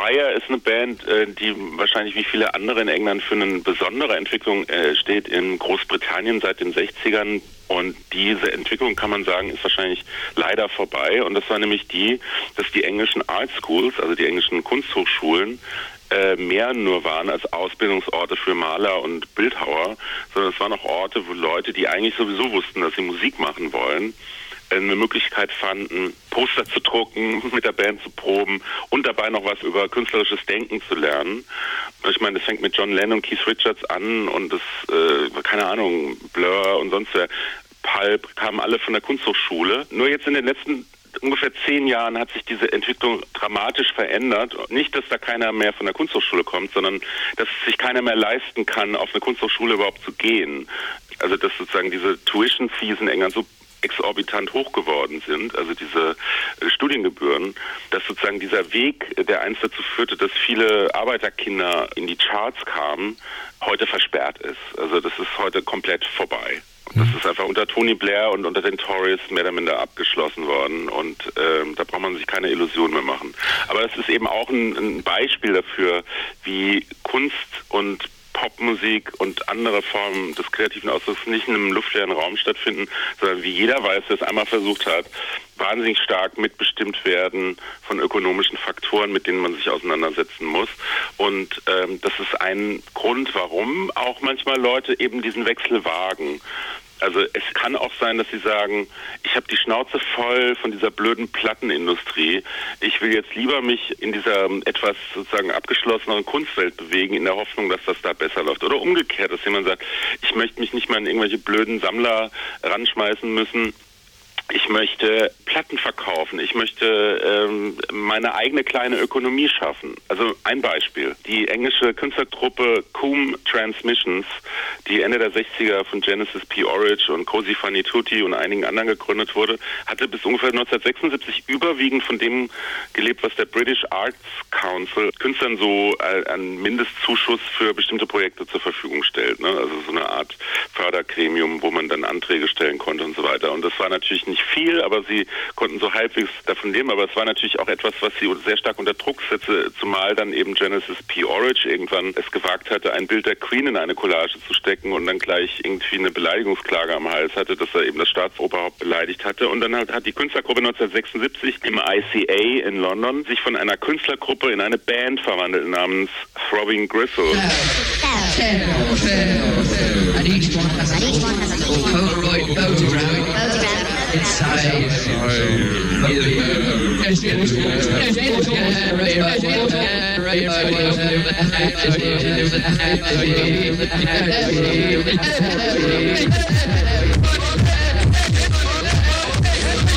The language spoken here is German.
Fire ist eine Band, die wahrscheinlich wie viele andere in England für eine besondere Entwicklung steht in Großbritannien seit den 60ern. Und diese Entwicklung, kann man sagen, ist wahrscheinlich leider vorbei. Und das war nämlich dass die englischen Art Schools, also die englischen Kunsthochschulen, mehr nur waren als Ausbildungsorte für Maler und Bildhauer, sondern es waren auch Orte, wo Leute, die eigentlich sowieso wussten, dass sie Musik machen wollen, eine Möglichkeit fanden, Poster zu drucken, mit der Band zu proben und dabei noch was über künstlerisches Denken zu lernen. Ich meine, das fängt mit John Lennon und Keith Richards an und das, keine Ahnung, Blur und sonst wer, Pulp, kamen alle von der Kunsthochschule. Nur jetzt in den letzten ungefähr 10 Jahren hat sich diese Entwicklung dramatisch verändert. Nicht, dass da keiner mehr von der Kunsthochschule kommt, sondern dass sich keiner mehr leisten kann, auf eine Kunsthochschule überhaupt zu gehen. Also dass sozusagen diese Tuition-Fees in England so exorbitant hoch geworden sind, also diese Studiengebühren, dass sozusagen dieser Weg, der einst dazu führte, dass viele Arbeiterkinder in die Charts kamen, heute versperrt ist. Also das ist heute komplett vorbei. Das ist einfach unter Tony Blair und unter den Tories mehr oder minder abgeschlossen worden und da braucht man sich keine Illusionen mehr machen. Aber das ist eben auch ein Beispiel dafür, wie Kunst und Popmusik und andere Formen des kreativen Ausdrucks nicht in einem luftleeren Raum stattfinden, sondern wie jeder weiß, der es einmal versucht hat, wahnsinnig stark mitbestimmt werden von ökonomischen Faktoren, mit denen man sich auseinandersetzen muss. Und das ist ein Grund, warum auch manchmal Leute eben diesen Wechsel wagen. Also es kann auch sein, dass sie sagen, ich habe die Schnauze voll von dieser blöden Plattenindustrie. Ich will jetzt lieber mich in dieser etwas sozusagen abgeschlosseneren Kunstwelt bewegen, in der Hoffnung, dass das da besser läuft. Oder umgekehrt, dass jemand sagt, ich möchte mich nicht mehr in irgendwelche blöden Sammler ranschmeißen müssen. Ich möchte Platten verkaufen. Ich möchte meine eigene kleine Ökonomie schaffen. Also ein Beispiel. Die englische Künstlergruppe Coombe Transmissions, die Ende der 60er von Genesis P. Orridge und Cosi fan Tutti und einigen anderen gegründet wurde, hatte bis ungefähr 1976 überwiegend von dem gelebt, was der British Arts Council Künstlern so einen Mindestzuschuss für bestimmte Projekte zur Verfügung stellt. Ne? Also so eine Art Fördergremium, wo man dann Anträge stellen konnte und so weiter. Und das war natürlich nicht viel, aber sie konnten so halbwegs davon leben. Aber es war natürlich auch etwas, was sie sehr stark unter Druck setzte, zumal dann eben Genesis P. Orridge irgendwann es gewagt hatte, ein Bild der Queen in eine Collage zu stecken und dann gleich irgendwie eine Beleidigungsklage am Hals hatte, dass er eben das Staatsoberhaupt beleidigt hatte. Und dann hat die Künstlergruppe 1976 im ICA in London sich von einer Künstlergruppe in eine Band verwandelt namens Throbbing Gristle. And each one has a Polaroid photograph inside.